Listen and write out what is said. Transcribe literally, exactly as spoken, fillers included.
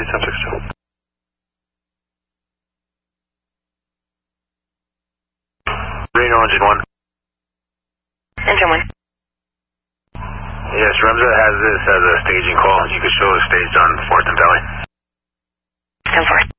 proceed ten six two. Reno engine one. Engine one. Yes, Remza has this as a staging call. You could show a stage on fourth and Valley. ten four.